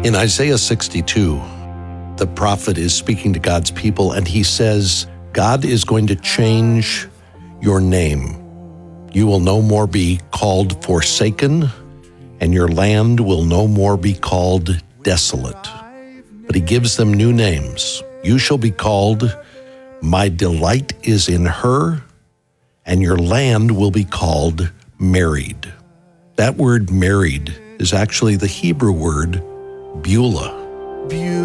In Isaiah 62, the prophet is speaking to God's people, and he says, God is going to change your name. You will no more be called forsaken, and your land will no more be called desolate. But he gives them new names. You shall be called, My delight is in her, and your land will be called married. That word married is actually the Hebrew word Beulah.